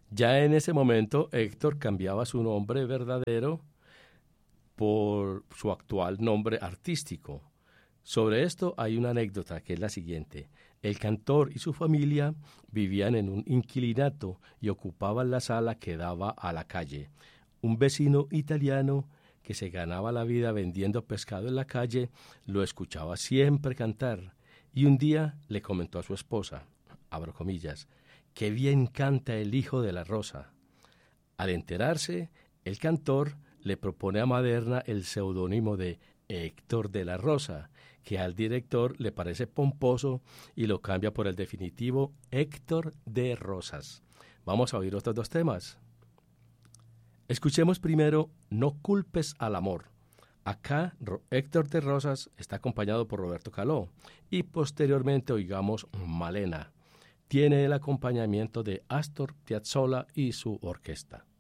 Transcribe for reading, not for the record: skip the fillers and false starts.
Ya en ese momento, Héctor cambiaba su nombre verdadero por su actual nombre artístico. Sobre esto hay una anécdota que es la siguiente. El cantor y su familia vivían en un inquilinato y ocupaban la sala que daba a la calle. Un vecino italiano que se ganaba la vida vendiendo pescado en la calle lo escuchaba siempre cantar y un día le comentó a su esposa, abro comillas, qué bien canta el hijo de la rosa. Al enterarse, el cantor le propone a Maderna el seudónimo de Héctor de la Rosa, que al director le parece pomposo y lo cambia por el definitivo Héctor de Rosas. Vamos a oír otros dos temas. Escuchemos primero No culpes al amor. Acá Héctor de Rosas está acompañado por Roberto Caló y posteriormente oigamos Malena. Tiene el acompañamiento de Astor Piazzolla y su orquesta.